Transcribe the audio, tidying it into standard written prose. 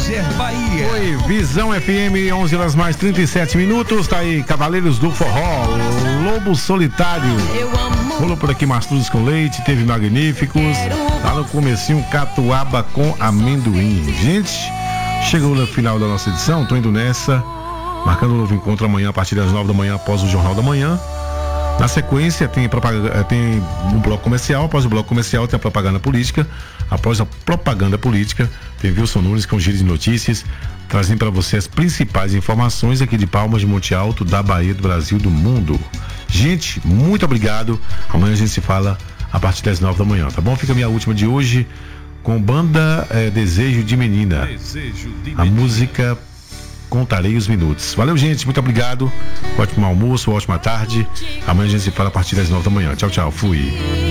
Quiser Bahia. Oi, Visão FM, 11 horas mais 37 minutos. Tá aí, Cavaleiros do Forró, Lobo Solitário. Rolou por aqui Mastruzes com Leite, teve Magníficos. Lá no comecinho, Catuaba com Amendoim. Gente, chegou no final da nossa edição, tô indo nessa. Marcando um novo encontro amanhã, a partir das 9 da manhã, após o Jornal da Manhã. Na sequência, tem um bloco comercial. Após o bloco comercial, tem a propaganda política. Após a propaganda política, tem Wilson Nunes com giro de notícias, trazendo para você as principais informações aqui de Palmas de Monte Alto, da Bahia, do Brasil, do mundo. Gente, muito obrigado. Amanhã a gente se fala a partir das 9 da manhã, tá bom? Fica a minha última de hoje com banda Desejo de Menina. A música Contarei os Minutos. Valeu, gente, muito obrigado. Ótimo almoço, ótima tarde. Amanhã a gente se fala a partir das 9 da manhã. Tchau, tchau. Fui.